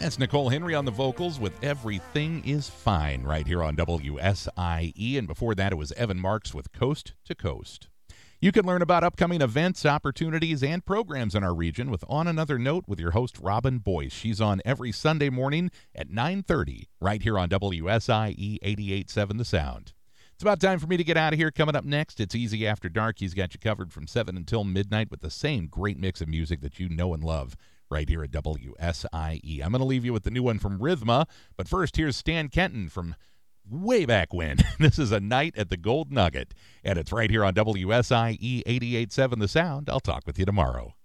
That's Nicole Henry on the vocals with Everything is Fine right here on WSIE. And before that, it was Evan Marks with Coast to Coast. You can learn about upcoming events, opportunities, and programs in our region with On Another Note with your host, Robin Boyce. She's on every Sunday morning at 9:30 right here on WSIE 88.7 The Sound. It's about time for me to get out of here. Coming up next, it's Easy After Dark. He's got you covered from 7 until midnight with the same great mix of music that you know and love right here at WSIE. I'm going to leave you with the new one from Rhythma, but first, here's Stan Kenton from way back when. This is A Night at the Gold Nugget, and it's right here on WSIE 88.7 The Sound. I'll talk with you tomorrow.